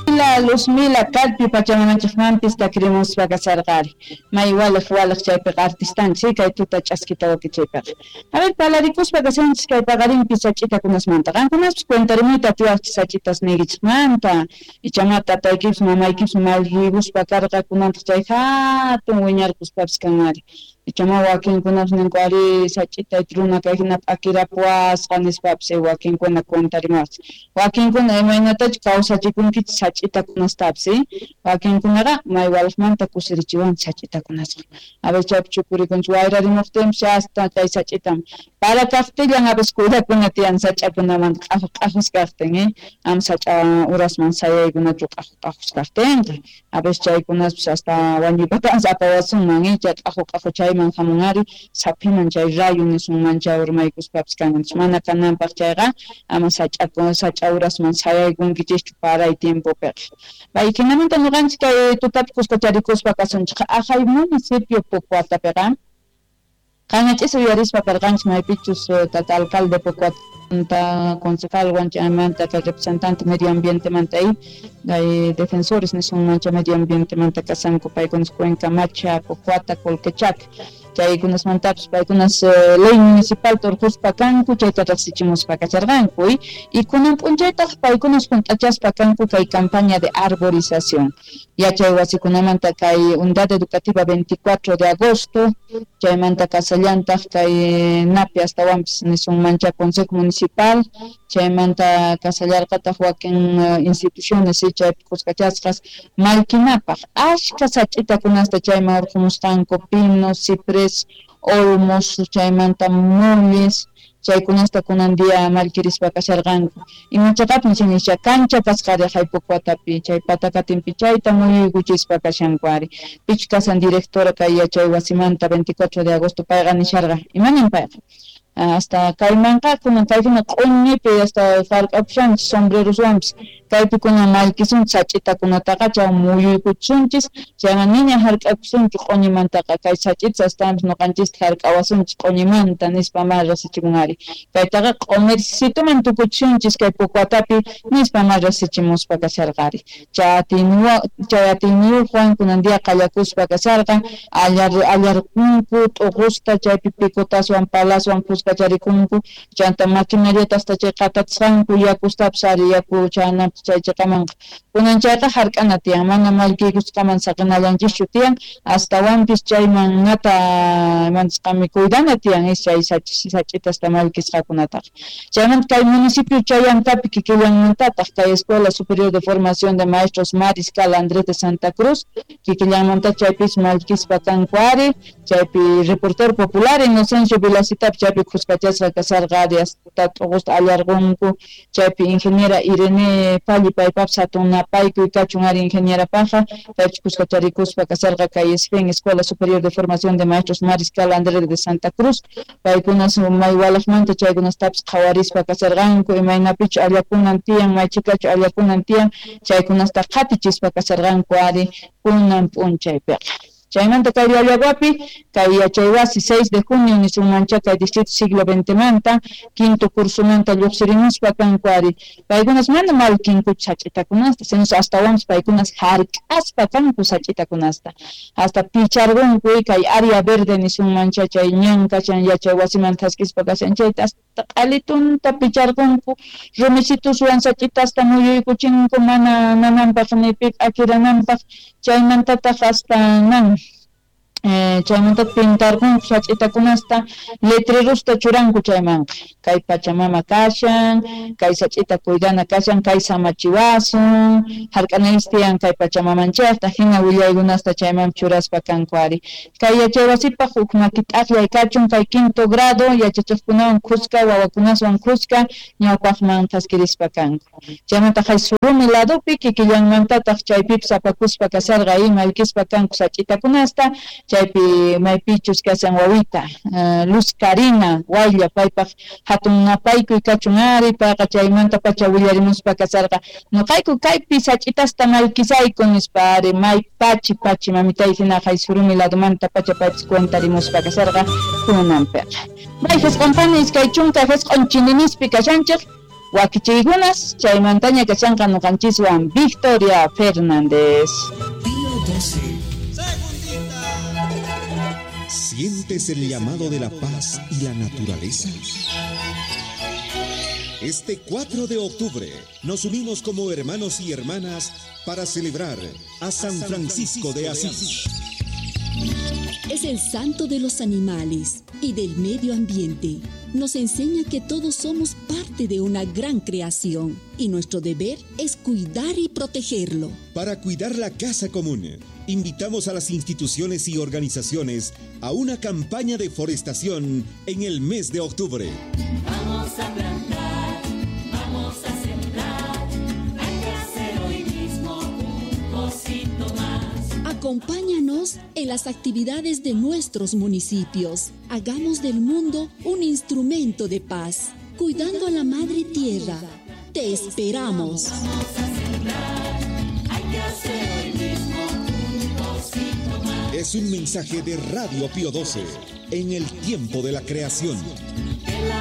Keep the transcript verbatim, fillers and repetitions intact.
Mila los mila calpi pachamamachikmanpis takrimuspa kasarqari may walaq walaq chaypiqa artistanchik kay tuta ch'askitawaki chaypiqa a ver palarikuspa kasanchis kay paqarinpi sach'itakunasmanta qankunapis cuentarimuyta tiyaqchis sachitas nigichikmanta ichama tataykipis mamaykipis malhibuspa karqa kunanpaq chay hatun wiñarkuspapis kanmari ichama wakinkunapas ninku ari sach'itayta runa kay hina p'akirapuasqa nispapis wakinkuna cuentarimaqchik wakinkuna imaynatachik kawsachikunkichik sach'itakunastapis wakinkunaqa may walaqmanta kusirichiwanchik sach'itakunasqa a veces chaypi chukurikunchik wayrarimuqtinpis hasta chay sach'itaman para kaqtillan a veces kuydakuna tiyan sach'akunamanta q'aju q'ajus kaqtin eh ama sach'a urasman sayaykunachu q'aju q'ajus kaqtinqa a veces chaykunapas hasta wañuypatapas apawasunman eh chay q'aju q'aju chayman hamunari sapiman chay rayo nisunmancha urmaykuspapas kanchik mana kananpaq chayqa ama sach'a sach'a urasman sayaykunkichikchu paray tiempopiqa paykinamanta ñuqanchik kay tutapi kuskacharikuspa kasunchik Ajay municipio Pucuatapiqa qanachis uyarispa karqanchik maypichus tata alcalde Pucuata concejal wanchaymanta kay representante medio ambiente manta ahí kay defensores nisunmancha medio ambiente manta kasanku paykunas Cuenca Macha Pucuata Colquechac chaykunasmantapas paykunas ley municipal turquspa kanku chayta riqsichimuspa kacharqanku y kunan p'unchaytaq paykunas hunt'achaspa kanku kay campaña de arborización yachay wasikunamanta kay unidad educativa veinticuatro de agosto chaymanta kasallantaq kay napi astawanpis nisunmancha consejo municipal chaymanta kasallarqataq wakin instituciones chaypi kuskachasqas maykinapaq ashka sach'itakunasta chayman urqumusqanku pino, ciprés, olmos, chaymanta mulis chaykunasta kunan día malkirispa kasharqanku imachaqapis nisha kancha kasqari hay Pucuatapi chay patakatinpi chayta muyuykuchispa kashanku ari pichkasan directora kay yachay wasimanta veinticuatro de agosto payqa nisharqa imanin payqa hasta kaymanqa kunan kaypina q'uñipi hasta farq'apushanchis sombrerosuwanpis kaypi kunan mallkisunchis sach'itakunataqa chay muyuykuchunchis chayman niña hark'akusunchis q'uñimantaqa kay sach'ita astanpis ñuqanchis hark'awasunchis q'uñimanta nispa ma riqsichikunari kaytaqa q'umircitoman tukuchunchis kay Pucuatapi nispa ma riqsichimuspa kasharqari chay atiniwa chay atiniyuqwan kunan día qallakuspa kasarqa allar allarkunku t'uqusta chaypi pikutaswan palaswan kuskacharikunku chanta maquinariata hasta chay qatatisqanku yakustapas ari yaku chayna chay chaykamanqa kunan chayqa hark'ana tiyan mana mallkiykusqaman saqinallanchischu tiyan astawanpis chayman ñata imantasqami cuidana tiyan chay sach'ita hasta mallkisqakunataqa chaymanta kay municipio Chayancapi kikillanmantataq kay Escuela Superior de Formación de Maestros Mariscal Andrés de Santa Cruz kikillanmanta chaypis mallkispa kanku ari chaypi reportero popular Inocencio Vilacitapi chaypi kuskachasqa kasarqari hasta t'uqusta allarqunku chaypi ingeniera Irene Palli paypapas hatun napaykuy kachun ari ingeniera paja paypis kuskacharikuspa kasarqa kay E S F E N Escuela Superior de Formación de Maestros Mariscal Andrés de Santa Cruz paykunas may walaqmanta chaykunastapas qhawarispa kasarqanku imaynapichu allakunan tiyan maychikachu allakunan tiyan chaykunasta qatichispa kasarqanku ari kunan p'unchaypiqa chaymanta kay Yayaguapi kay yachay wasi seis de junio nisunmancha kay distrito siglo veinte manta quinto cursomanta lluqsirimuspa kanku ari paykunas mana malkinkuchu sach'itakunasta sinos astawanpis paykunas hark'aspa kanku sach'itakunasta hasta picharqunku kay área verde nisunmancha chay ñanka chay yachay wasimanta haskispa kashan chayta hasta q'alitunta picharqunku rumisituswan sach'ita hasta muyuykuchinku mana nananpaq ni pi p'akirananpaq chaymantataq hasta nan eh chaymanta pintarqunku sach'itakunasta letrerusta churanku chaymanqa kay Pachamama kashan kay sach'ita cuidana kashan kay samachiwasun hark'anaypis tiyan kay Pachamamanchayta hina willaykunasta chayman churaspa kanku ari kay yachay wasipaq huk makit'aqlay kachun kay quinto grado yachachiqkunawan kuska wawakunaswan kuska ñawpaqman qaskirispa kanku chaymanta kay surumi ladopi kikillanmantataq chaypipis apakuspa kasarqa y mallkispa kanku sach'itakunasta chaypi maypichus kasan wawita uh, Luz Karina waylla paypaq hatun napaykuy kachun ari payqa chaymanta pacha willarimuspa kasarqa nuqayku kaypi sach'itasta mallkisayku nispa ari may pachi pachi mamitay hina kay surumi ladomanta pacha paypis cuentarimuspa kasarqa kunanpiqa may hisqanpani iskay chunka hisq'unchininispi kashanchik Wakichiykunas chay montaña kashanqa nuqanchikwan Victoria Fernández. ¿Sientes el llamado de la paz y la naturaleza? Este cuatro de octubre nos unimos como hermanos y hermanas para celebrar a San Francisco de Asís. Es el santo de los animales y del medio ambiente. Nos enseña que todos somos parte de una gran creación y nuestro deber es cuidar y protegerlo. Para cuidar la casa común, invitamos a las instituciones y organizaciones a una campaña de forestación en el mes de octubre. Vamos a plantar, vamos a sembrar, hay que hacer hoy mismo un cosito más. Acompáñanos en las actividades de nuestros municipios. Hagamos del mundo un instrumento de paz, cuidando a la madre tierra. Te esperamos. Vamos a sembrar, hay que hacer hoy mismo un cosito más. Es un mensaje de Radio Pío doce en el tiempo de la creación.